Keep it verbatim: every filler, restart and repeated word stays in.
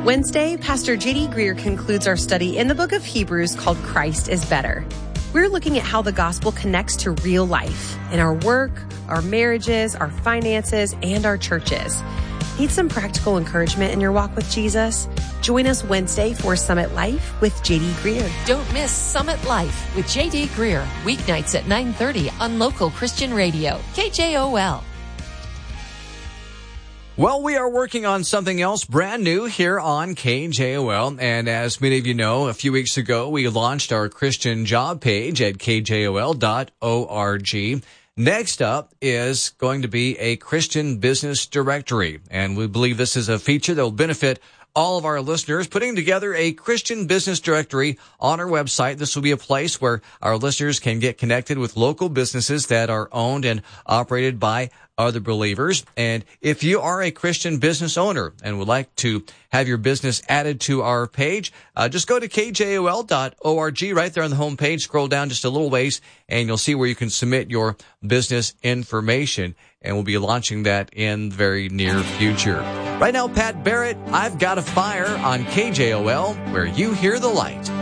Wednesday, Pastor J D Greer concludes our study in the book of Hebrews called Christ is Better. We're looking at how the gospel connects to real life in our work, our marriages, our finances, and our churches. Need some practical encouragement in your walk with Jesus? Join us Wednesday for Summit Life with J D Greer. Don't miss Summit Life with J D Greer, weeknights at nine thirty on local Christian radio, K J O L. Well, we are working on something else brand new here on K J O L. And as many of you know, a few weeks ago, we launched our Christian job page at K J O L dot org. Next up is going to be a Christian business directory. And we believe this is a feature that will benefit all of our listeners, putting together a Christian business directory on our website. This will be a place where our listeners can get connected with local businesses that are owned and operated by other believers. And if you are a Christian business owner and would like to have your business added to our page, uh, just go to K J O L dot org right there on the home page. Scroll down just a little ways and you'll see where you can submit your business information. And we'll be launching that in the very near future. Right now, Pat Barrett, I've Got a Fire on K J O L, where you hear the light.